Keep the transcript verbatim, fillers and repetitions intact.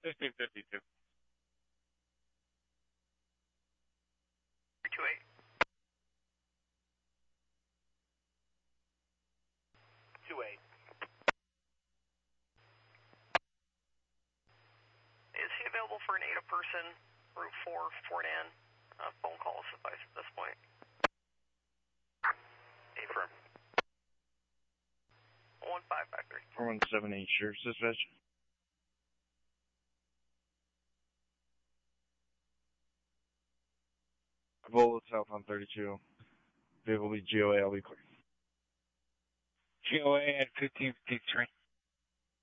fifteen fifty-two. three two eight. two eight. Is he available for an A to person, Route four, Fort Ann? Uh, phone call suffice at this point. Affirm. one five five three. four one seven eight, Sheriff's Dispatch. Volvo south on thirty-two. Vehicle will be G O A, I'll be clear. G O A at fifteen fifty-three.